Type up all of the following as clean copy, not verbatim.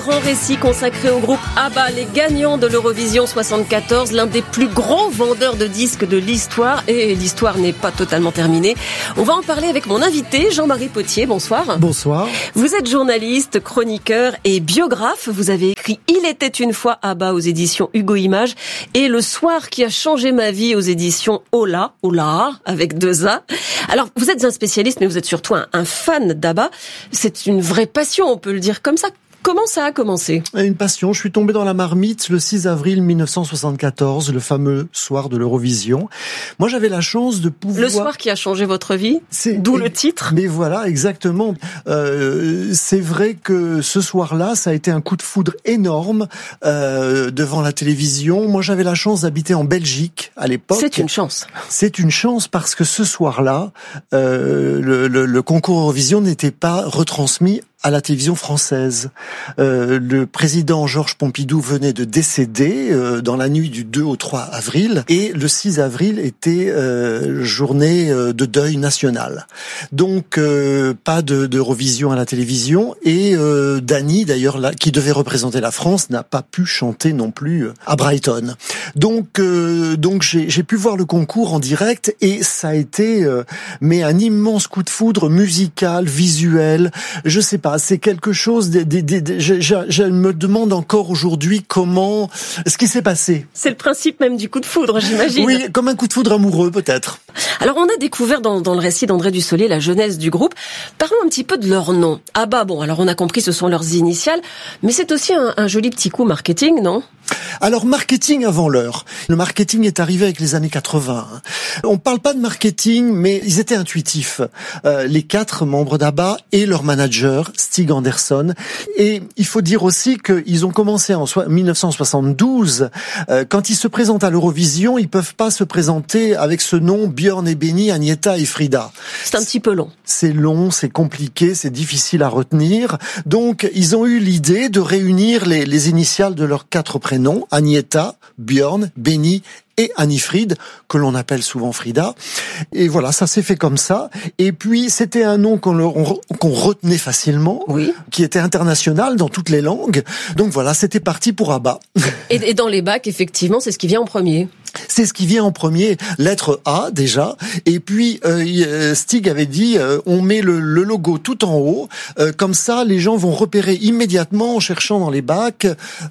grand récit consacré au groupe ABBA, les gagnants de l'Eurovision 74, l'un des plus grands vendeurs de disques de l'histoire. Et l'histoire n'est pas totalement terminée. On va en parler avec mon invité, Jean-Marie Potier. Bonsoir. Bonsoir. Vous êtes journaliste, chroniqueur et biographe. Vous avez écrit « Il était une fois ABBA » aux éditions Hugo Images et « Le soir qui a changé ma vie » aux éditions Ola, avec 2 A. Alors, vous êtes un spécialiste, mais vous êtes surtout un fan d'ABBA. C'est une vraie passion, on peut le dire comme ça. Comment ça a commencé ? Une passion. Je suis tombé dans la marmite le 6 avril 1974, le fameux soir de l'Eurovision. Moi, j'avais la chance de pouvoir... Le soir qui a changé votre vie, d'où le titre. Mais voilà, exactement. C'est vrai que ce soir-là, ça a été un coup de foudre énorme devant la télévision. Moi, j'avais la chance d'habiter en Belgique à l'époque. C'est une chance. C'est une chance parce que ce soir-là, le concours Eurovision n'était pas retransmis à la télévision française. Le président Georges Pompidou venait de décéder dans la nuit du 2 au 3 avril et le 6 avril était journée de deuil national. Donc pas d'Eurovision à la télévision et Dany d'ailleurs là, qui devait représenter la France n'a pas pu chanter non plus à Brighton. Donc j'ai pu voir le concours en direct et ça a été mais un immense coup de foudre musical, visuel, je sais pas, c'est quelque chose je me demande encore aujourd'hui ce qui s'est passé. C'est le principe même du coup de foudre, j'imagine. Oui, comme un coup de foudre amoureux peut-être. Alors on a découvert dans le récit d'André Dussolier la jeunesse du groupe. Parlons un petit peu de leur nom. ABBA, bon alors on a compris ce sont leurs initiales, mais c'est aussi un joli petit coup marketing, non ? Alors, marketing avant l'heure. Le marketing est arrivé avec les années 80. On parle pas de marketing, mais ils étaient intuitifs. Les 4 membres d'ABBA et leur manager, Stig Andersson. Et il faut dire aussi qu'ils ont commencé en 1972. Quand ils se présentent à l'Eurovision, ils peuvent pas se présenter avec ce nom Björn et Benny, Agnetha et Frida. C'est un petit peu long. C'est long, c'est compliqué, c'est difficile à retenir. Donc, ils ont eu l'idée de réunir les initiales de leurs 4 prénoms. Agnetha, Björn, Benny et Annifrid, que l'on appelle souvent Frida. Et voilà, ça s'est fait comme ça. Et puis, c'était un nom qu'on retenait facilement, oui, qui était international dans toutes les langues. Donc voilà, c'était parti pour ABBA. Et dans les bacs, effectivement, c'est ce qui vient en premier. C'est ce qui vient en premier, lettre A déjà. Et puis Stig avait dit, on met le logo tout en haut, comme ça les gens vont repérer immédiatement en cherchant dans les bacs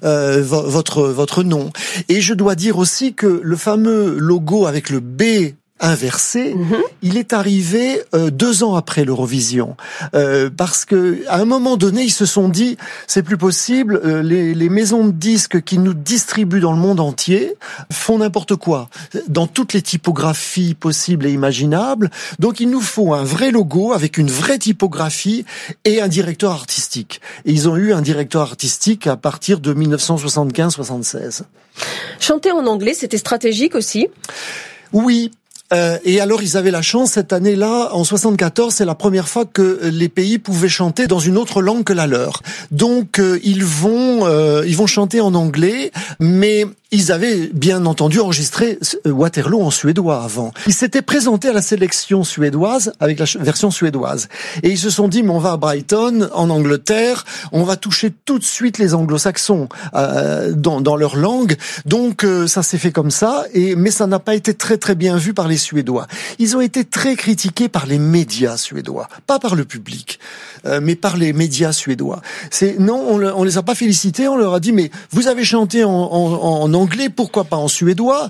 votre nom. Et je dois dire aussi que le fameux logo avec le B inversé, il est arrivé 2 ans après l'Eurovision, parce que à un moment donné ils se sont dit c'est plus possible, les maisons de disques qui nous distribuent dans le monde entier font n'importe quoi dans toutes les typographies possibles et imaginables, donc il nous faut un vrai logo avec une vraie typographie et un directeur artistique, et ils ont eu un directeur artistique à partir de 1975-76. Chanter en anglais, c'était stratégique aussi ? Oui. Et alors ils avaient la chance cette année-là, en 74, c'est la première fois que les pays pouvaient chanter dans une autre langue que la leur. Donc ils vont chanter en anglais, mais ils avaient bien entendu enregistré Waterloo en suédois avant. Ils s'étaient présentés à la sélection suédoise avec la version suédoise. Et ils se sont dit, mais on va à Brighton, en Angleterre, on va toucher tout de suite les anglo-saxons dans leur langue. Donc ça s'est fait comme ça, mais ça n'a pas été très très bien vu par les Suédois. Ils ont été très critiqués par les médias suédois, pas par le public, mais par les médias suédois. On les a pas félicités, on leur a dit, mais vous avez chanté en anglais, pourquoi pas en suédois,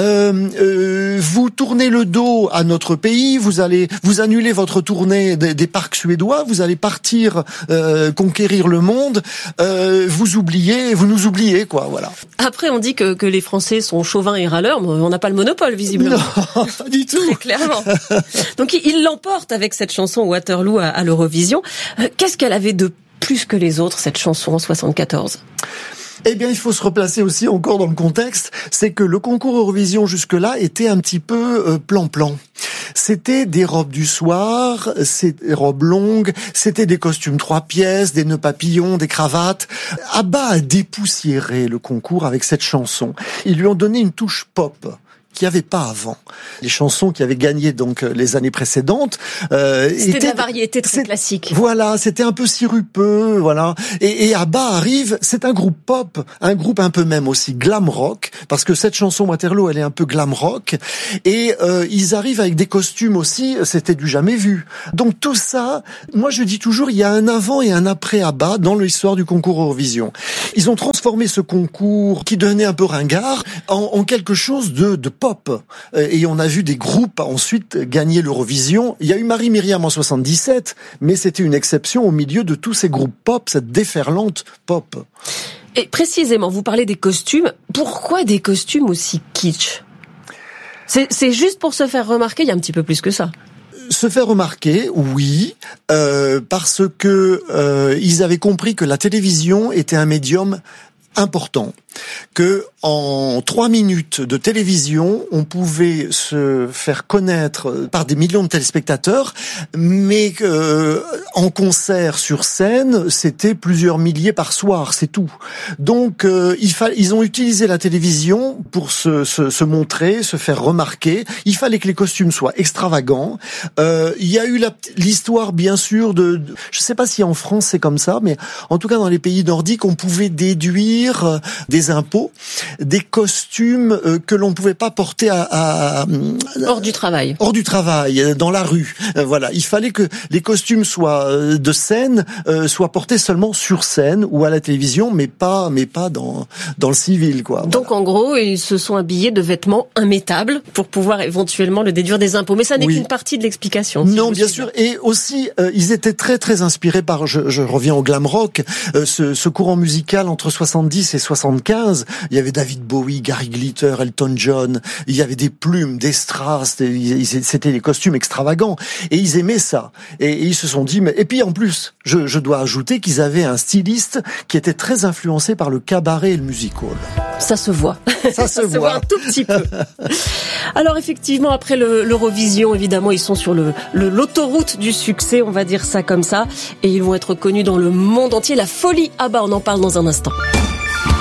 vous tournez le dos à notre pays, vous annulez votre tournée des parcs suédois, vous allez partir conquérir le monde, vous nous oubliez, quoi, voilà. Après, on dit que les Français sont chauvins et râleurs, mais on n'a pas le monopole, visiblement. Non, pas du tout. Très clairement. Donc, ils l'emportent avec cette chanson Waterloo à l'Eurovision. Qu'est-ce qu'elle avait de plus que les autres, cette chanson en 74 ? Eh bien, il faut se replacer aussi encore dans le contexte, c'est que le concours Eurovision jusque-là était un petit peu plan-plan. C'était des robes du soir, des robes longues, c'était des costumes 3 pièces, des nœuds papillons, des cravates. ABBA a dépoussiéré le concours avec cette chanson. Ils lui ont donné une touche pop qu'il n'y avait pas avant. Les chansons qui avaient gagné donc les années précédentes c'était de la variété très classique. Voilà, c'était un peu sirupeux, voilà. Et ABBA arrive, c'est un groupe pop, un groupe un peu même aussi glam rock, parce que cette chanson Waterloo, elle est un peu glam rock. Et ils arrivent avec des costumes aussi, c'était du jamais vu. Donc tout ça, moi je dis toujours, il y a un avant et un après ABBA dans l'histoire du concours Eurovision. Ils ont transformé ce concours qui devenait un peu ringard en quelque chose de pop. Et on a vu des groupes ensuite gagner l'Eurovision. Il y a eu Marie-Myriam en 77, mais c'était une exception au milieu de tous ces groupes pop, cette déferlante pop. Et précisément, vous parlez des costumes. Pourquoi des costumes aussi kitsch ? C'est juste pour se faire remarquer, il y a un petit peu plus que ça. Se faire remarquer, oui, parce que ils avaient compris que la télévision était un médium important, que en 3 minutes de télévision, on pouvait se faire connaître par des millions de téléspectateurs, mais en concert sur scène, c'était plusieurs milliers par soir, c'est tout. Donc ils ont utilisé la télévision pour se montrer, se faire remarquer. Il fallait que les costumes soient extravagants. Il y a eu l'histoire bien sûr je sais pas si en France c'est comme ça, mais en tout cas dans les pays nordiques, on pouvait déduire des impôts, des costumes que l'on ne pouvait pas porter hors du travail. Hors du travail, dans la rue. Voilà, il fallait que les costumes soient de scène, soient portés seulement sur scène ou à la télévision, mais pas dans le civil, quoi. Donc en gros, ils se sont habillés de vêtements immétables pour pouvoir éventuellement le déduire des impôts. Mais ça n'est qu'une partie de l'explication. Non, bien sûr. Et aussi, ils étaient très très inspirés par, je reviens au glam rock, ce courant musical entre 70 et 75, il y avait David Bowie, Gary Glitter, Elton John, il y avait des plumes, des strass, c'était des costumes extravagants, et ils aimaient ça. Et ils se sont dit, et puis en plus, je dois ajouter qu'ils avaient un styliste qui était très influencé par le cabaret et le music hall. Ça se voit. Ça se voit un tout petit peu. Alors effectivement, après l'Eurovision, évidemment, ils sont sur l'autoroute du succès, on va dire ça comme ça, et ils vont être connus dans le monde entier. La folie ABBA, on en parle dans un instant.